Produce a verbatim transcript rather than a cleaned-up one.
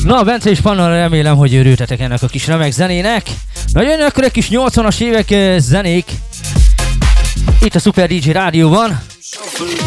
Na, Bence és Panna, remélem, hogy örültetek ennek a kis remek zenének. Na, jön akkor egy kis nyolcvanas évek zenék. Itt a Super dé dzsé Rádióban.